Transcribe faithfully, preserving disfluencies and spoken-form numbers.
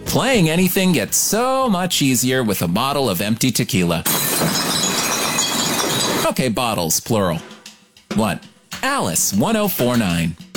Playing anything gets so much easier with a bottle of empty tequila. Okay, bottles, plural. What? Alice, one oh four nine.